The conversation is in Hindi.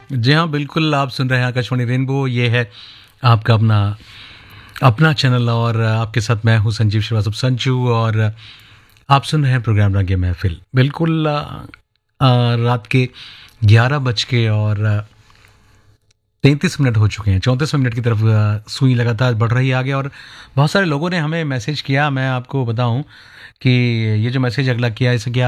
जी हाँ, बिल्कुल आप सुन रहे हैं आकाशवाणी रेनबो। ये है आपका अपना अपना चैनल और आपके साथ मैं हूँ संजीव श्रीवास्तव संजू और आप सुन रहे हैं प्रोग्राम राग महफ़िल। बिल्कुल रात के 11 बज के और 33 मिनट हो चुके हैं। 34वें मिनट की तरफ सुई लगातार बढ़ रही है आगे और बहुत सारे लोगों ने हमें मैसेज किया। मैं आपको बताऊँ कि ये जो मैसेज अगला किया है, इसे किया